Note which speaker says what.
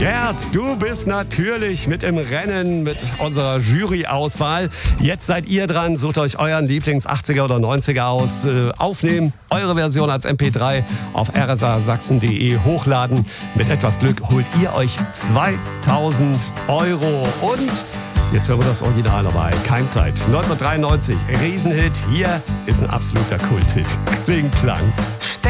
Speaker 1: Gerd, du bist natürlich mit im Rennen mit unserer Jury-Auswahl. Jetzt seid ihr dran, sucht euch euren Lieblings-80er oder 90er aus, aufnehmen, eure Version als MP3 auf rsasachsen.de hochladen. Mit etwas Glück holt ihr euch 2000 €. Und jetzt hören wir das Original dabei. Keimzeit, 1993, Riesenhit. Hier ist ein absoluter Kulthit. Kling Klang.